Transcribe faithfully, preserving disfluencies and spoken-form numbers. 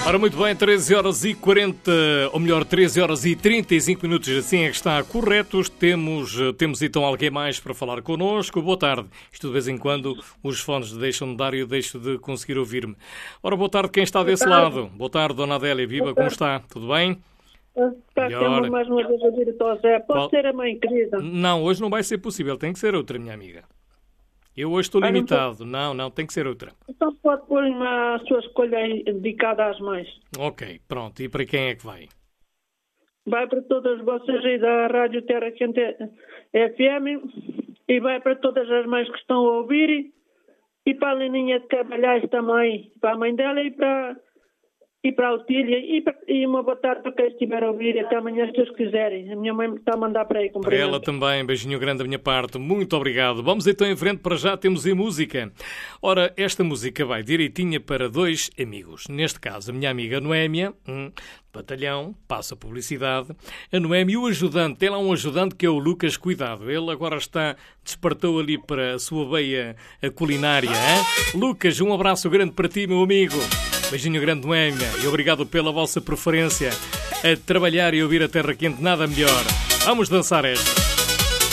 Ora, muito bem, treze horas e quarenta, ou melhor, treze horas e trinta e cinco minutos, assim é que está corretos. Temos, temos então alguém mais para falar connosco. Boa tarde. Isto de vez em quando os fones deixam de dar e eu deixo de conseguir ouvir-me. Ora, boa tarde, quem está desse lado? Boa tarde, Dona Adélia, viva, como está? Tudo bem? Está Melhor. Mais uma vez a ouvir o José. Pode Qual... ser a mãe querida? Não, hoje não vai ser possível, tem que ser outra, minha amiga. Eu hoje estou limitado. Não, não, tem que ser outra. Então pode pôr uma sua escolha dedicada às mães. Ok, pronto. E para quem é que vai? Vai para todas vocês aí da Rádio Terra Quente F M e vai para todas as mães que estão a ouvir e para a Leninha de Cavalhais também, para a mãe dela e para, e para a Otília e, para, e uma boa tarde para quem estiver a ouvir até amanhã se Deus quiserem. A minha mãe está a mandar para aí. Para ela também, beijinho grande da minha parte, muito obrigado. Vamos então em frente, para já temos em música. Ora, esta música vai direitinha para dois amigos. Neste caso, a minha amiga Noémia, hum, batalhão, passa publicidade. A Noémia e o ajudante, tem lá um ajudante que é o Lucas, cuidado. Ele agora está, despertou ali para a sua veia culinária. Hein? Lucas, um abraço grande para ti, meu amigo. Beijinho grande, Noémia, e obrigado pela vossa preferência a trabalhar e ouvir a Terra Quente, nada melhor. Vamos dançar esta.